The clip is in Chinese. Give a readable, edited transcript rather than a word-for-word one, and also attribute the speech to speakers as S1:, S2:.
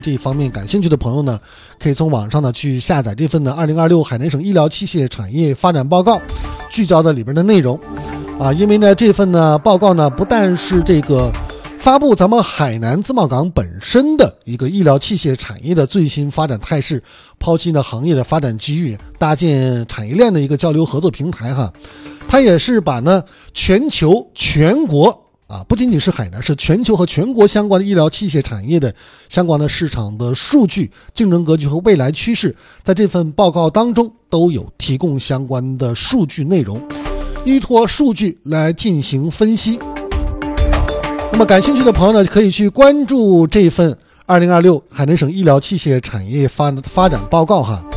S1: 这一方面感兴趣的朋友呢，可以从网上呢去下载这份的2026海南省医疗器械产业发展报告，聚焦的里边的内容啊。因为呢这份呢报告呢不但是这个发布咱们海南自贸港本身的一个医疗器械产业的最新发展态势，剖析呢行业的发展机遇，搭建产业链的一个交流合作平台哈。它也是把呢全球全国不仅仅是海南，是全球和全国相关的医疗器械产业的相关的市场的数据、竞争格局和未来趋势，在这份报告当中都有提供相关的数据内容，依托数据来进行分析。那么感兴趣的朋友呢，可以去关注这份2026海南省医疗器械产业发展报告哈。